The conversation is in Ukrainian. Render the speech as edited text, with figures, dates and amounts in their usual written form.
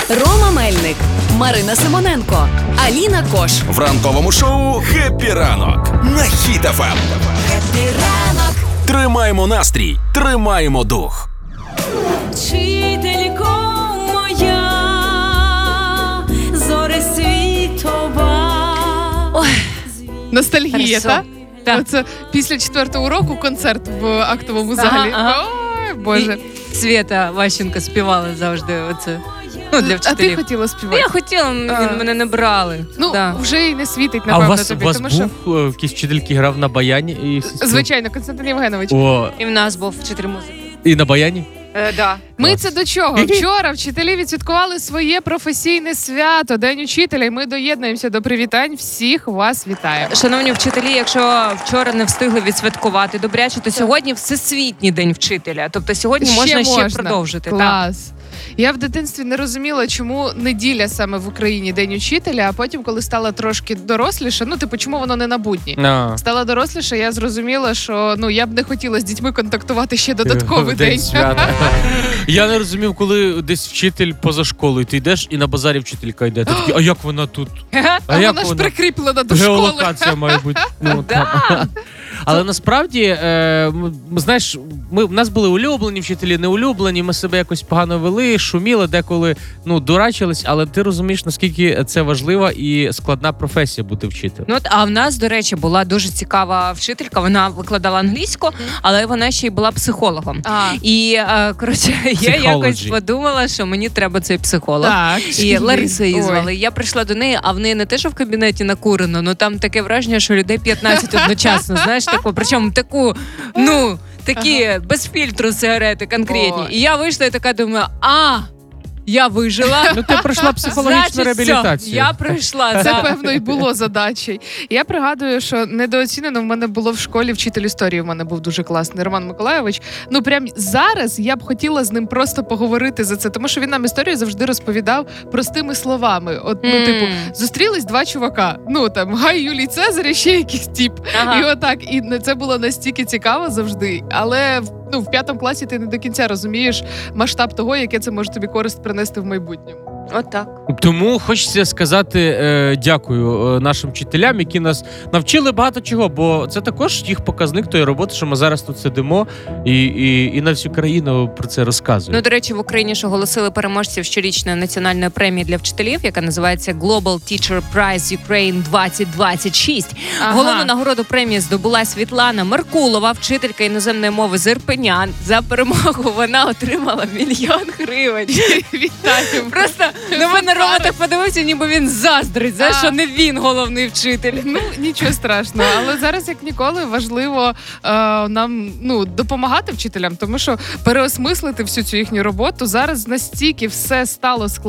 Рома Мельник, Марина Симоненко, Аліна Кош. В ранковому шоу «Хеппі ранок» на Хіт FM. Хеппі ранок. Тримаємо настрій, тримаємо дух. Вчителько моя, зоре світова. Ой, ностальгія, так? Так. Оце після 4-го уроку концерт в актовому залі. Ага. Ой, Боже. І Свята Ващенко співала завжди оце. Ну, для А ти вчителів. хотіла співати? Я хотіла, мене не брали. Ну, Да. вже і не світить, А напевно, у вас, тобі. у вас Тому що, був якийсь вчитель, який грав на баяні? І... звичайно, Константин Євгенович. О, І в нас був вчитель музики. і на баяні? Да. Ми це до чого? Вчора вчителі відсвяткували своє професійне свято, День учителя, і ми доєднуємося до привітань. Всіх вас вітаємо. Шановні вчителі, якщо вчора не встигли відсвяткувати добряче, то сьогодні Всесвітній день вчителя. Тобто сьогодні можна ще продовжити. Так. Клас. Я в дитинстві не розуміла, чому неділя саме в Україні День учителя, а потім, коли стала трошки доросліша, чому воно не на будні? Стала доросліша, я зрозуміла, що я б не хотіла з дітьми контактувати ще додатковий день. свята. Я не розумів, коли десь вчитель поза школою, ти йдеш і на базарі вчителька йде. Ти такий, а як вона тут? А вона ж прикріплена до школи. Геолокація має бути. Але насправді, знаєш, в нас були улюблені вчителі, неулюблені, ми себе якось погано вели, шуміли, деколи дурачились, але ти розумієш, наскільки це важлива і складна професія бути вчителем. А в нас, до речі, була дуже цікава вчителька, вона викладала англійську, але вона ще й була психологом. І, коротше, я якось подумала, що мені треба цей психолог. Так, і Лариса її звали. Я прийшла до неї, а в неї не те, що в кабінеті накурено, але там таке враження, що людей 15 одночасно, знаєш, причому такі без фільтру сигарети конкретні. І я вийшла і така думаю, я вижила. Ти пройшла психологічну реабілітацію. Я пройшла. Це, певно, і було задачею. Я пригадую, що недооцінено в мене було в школі вчитель історії. В мене був дуже класний Роман Миколайович. Прям зараз я б хотіла з ним просто поговорити за це, тому що він нам історію завжди розповідав простими словами. Зустрілись два чувака. Гай Юлій Цезар і ще якийсь тип. Ага. І отак. І це було настільки цікаво завжди. Але в 5 класі ти не до кінця розумієш масштаб того, яке це може тобі користь принести в майбутньому. Отак. Тому хочеться сказати дякую нашим вчителям, які нас навчили багато чого, бо це також їх показник тої роботи, що ми зараз тут сидимо і на всю країну про це розказуємо. До речі, в Україні ж оголосили переможців щорічної національної премії для вчителів, яка називається Global Teacher Prize Ukraine 2026. Головну нагороду премії здобула Світлана Меркулова, вчителька іноземної мови з Ірпеня. За перемогу вона отримала 1 мільйон гривень. Вітаю! Просто на мене Рома так подивився, ніби він заздрить, що не він головний вчитель. Нічого страшного, але зараз, як ніколи, важливо нам допомагати вчителям, тому що переосмислити всю цю їхню роботу зараз настільки все стало складно.